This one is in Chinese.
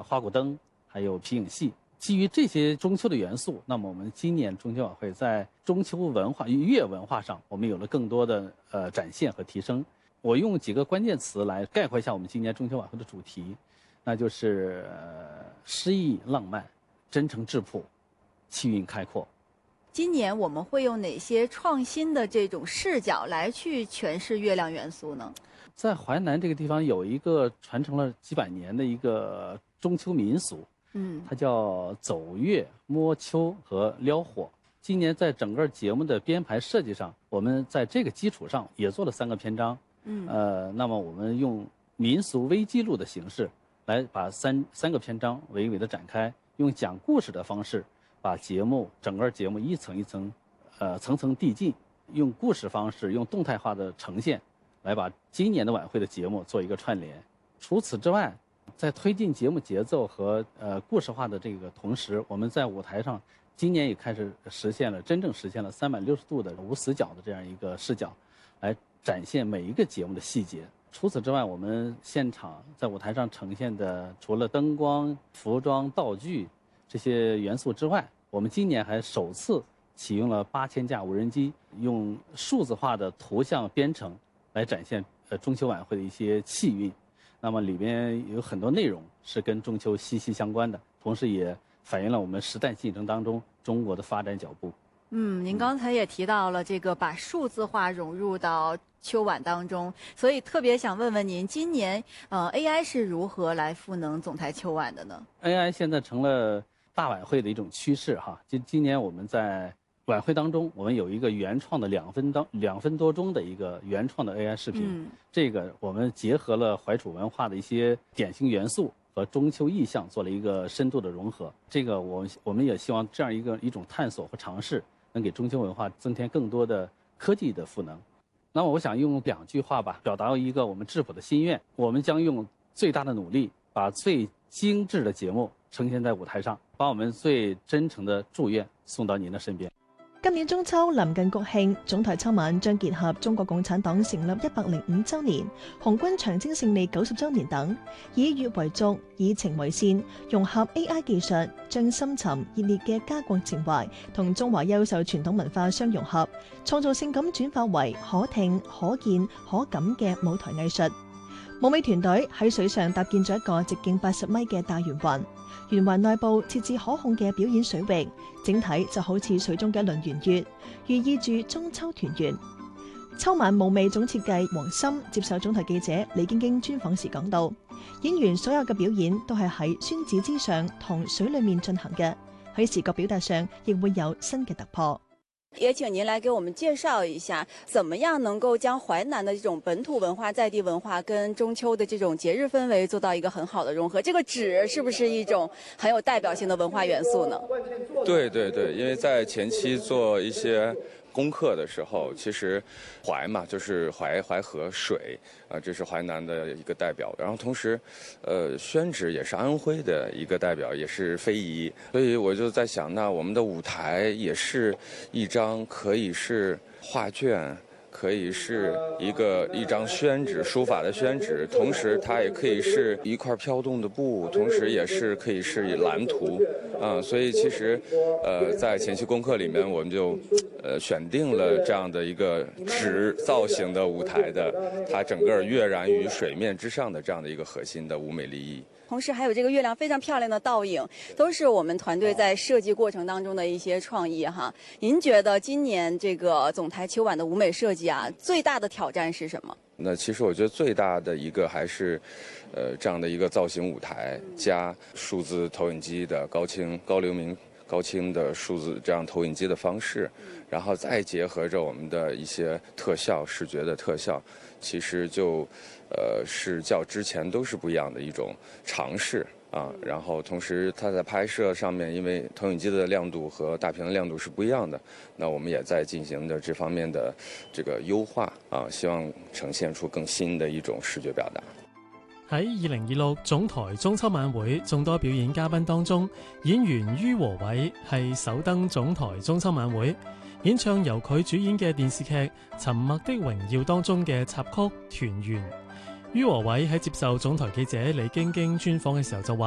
花鼓灯，还有皮影戏。基于这些中秋的元素，那么我们今年中秋晚会在中秋文化、音乐文化上，我们有了更多的展现和提升。我用几个关键词来概括一下我们今年中秋晚会的主题，那就是诗意浪漫、真诚质朴、气韵开阔。 今年我们会用哪些创新的这种视角来去诠释月亮元素呢？ 在淮南这个地方有一个传承了几百年的一个中秋民俗，它叫走月、摸秋和撩火。今年在整个节目的编排设计上，我们在这个基础上也做了3个篇章。那么我们用民俗微记录的形式来把三个篇章娓娓的展开，用讲故事的方式把整个节目一层一层，层层递进，用故事方式，用动态化的呈现，来把今年的晚会的节目做一个串联。除此之外，在推进节目节奏和故事化的这个同时，我们在舞台上今年也开始真正实现了360度的无死角的这样一个视角，来展现每一个节目的细节。除此之外，我们现场在舞台上呈现的除了灯光、服装、道具这些元素之外，我们今年还首次启用了8000架无人机，用数字化的图像编程来展现中秋晚会的一些气韵。那么里边有很多内容是跟中秋息息相关的，同时也反映了我们时代进程当中中国的发展脚步。 您刚才也提到了这个把数字化融入到秋晚当中，所以特别想问问您，今年AI 是如何来赋能总台秋晚的呢？ AI 现在成了大晚会的一种趋势哈。今年我们在晚会当中，我们有一个原创的2分多钟的一个原创的 AI 视频。这个我们结合了怀楚文化的一些典型元素和中秋意象，做了一个深度的融合。这个我们也希望这样一种探索和尝试，能给中秋文化增添更多的科技的赋能。那么我想用2句话吧，表达一个我们质朴的心愿：我们将用最大的努力，把最精致的节目呈现在舞台上，把我们最真诚的祝愿送到您的身边。 今年中秋臨近國慶，總台秋晚將結合中國共產黨成立105週年、紅軍長征勝利90週年等，以粵為族，以情為線，融合 AI 技術，將深沉熱烈嘅家國情懷同中華優秀傳統文化相融合，創造性咁轉化為可聽、可見、可感嘅舞台藝術。舞美團隊喺水上搭建咗一個直徑80米嘅大圓環，圓環內部設置可控嘅表演水域，整體就好似水中嘅一輪圓月，寓意住中秋團圓。秋晚舞美總設計黃森接受總台記者李晶晶專訪時講到，演員所有嘅表演都係喺宣紙之上同水裡面進行嘅，喺視覺表達上亦會有新嘅突破。 也請您來給我們介紹一下，怎麼樣能夠將淮南的這種本土文化、在地文化跟中秋的這種節日氛圍做到一個很好的融合。這個紙是不是一種很有代表性的文化元素呢？ 對對對，因為在前期做一些功課的時候，其實淮嘛就是淮河水這是淮南的一個代表。然後同時，宣紙也是安徽的一個代表，也是非遺。所以我就在想，那我們的舞台也是一張可以是畫卷，可以是一張宣紙，書法的宣紙，同時它也可以是一塊飄動的布，同時也是可以是藍圖。所以其實在前期功課裡面，我們就選定了這樣的一個紙造型的舞台的，它整個躍然於水面之上的這樣的一個核心的舞美立意。 同時還有這個月亮非常漂亮的倒影，都是我們團隊在設計過程當中的一些創意哈。您覺得今年這個總台秋晚的舞美設計啊，最大的挑戰是什麼？ 那其實我覺得最大的一個還是這樣的一個造型舞台加數字投影機的高流明高清的數字這樣投影機的方式，然後再結合着我們的一些特效視覺的特效，其實就是較之前都是不一樣的一種嘗試啊。然後同時它在拍攝上面，因為投影機的亮度和大屏的亮度是不一樣的，那我們也在進行的這方面的這個優化啊，希望呈現出更新的一種視覺表達。 喺2026總台中秋晚會眾多表演嘉賓當中，演員于和偉係首登總台中秋晚會，演唱由佢主演嘅電視劇《沉默的榮耀》當中嘅插曲《團圓》。于和偉喺接受總台記者李晶晶專訪嘅時候就話：